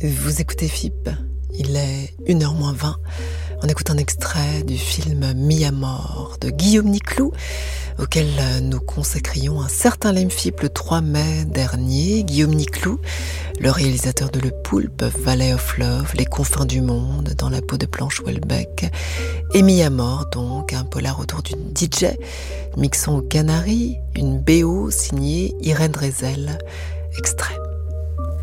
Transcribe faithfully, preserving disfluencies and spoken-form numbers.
Vous écoutez F I P, il est une heure moins vingt. On écoute un extrait du film Mi-Amor de Guillaume Niclou, auquel nous consacrions un certain Lemphip le trois mai dernier. Guillaume Niclou, le réalisateur de Le Poulpe, Valley of Love, Les confins du monde, Dans la peau de Planche Houellebecq, et Mi-Amor, donc un polar autour d'une D J, mixant aux Canaries, une B O signée Irène Drezel. Extrait.